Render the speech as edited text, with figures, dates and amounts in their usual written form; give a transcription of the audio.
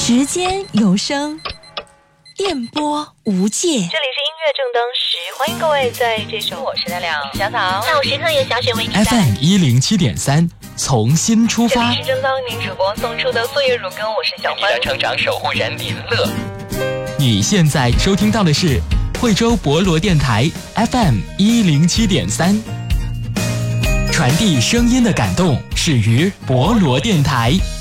时间有声，电波无界。这里是音乐正当时，欢迎各位在这首我是亮亮小草下午时刻由小雪为您带来 FM107.3，从新出发。 这里是正当为您主播送出的岁月如歌，我是小欢。 成长守护人林乐。你现在收听到的是惠州博罗电台 FM107.3，传递声音的感动始于博罗电台。